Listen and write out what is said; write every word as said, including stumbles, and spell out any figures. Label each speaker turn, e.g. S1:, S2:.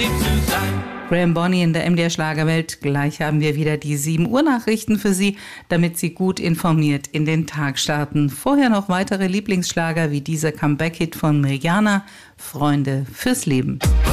S1: lieb zu sein.
S2: Graham Bonny in der M D R Schlagerwelt. Gleich haben wir wieder die sieben Uhr Nachrichten für Sie, damit Sie gut informiert in den Tag starten. Vorher noch weitere Lieblingsschlager wie dieser Comeback-Hit von Mirjana, Freunde fürs Leben.